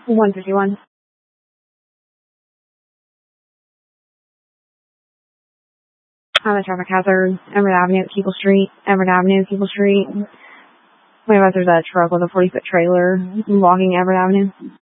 151. I'm a traffic hazard. Everett Avenue, Keeble Street. Everett Avenue, Keeble Street. Wait, there's a truck with a 40-foot trailer blocking Everett Avenue.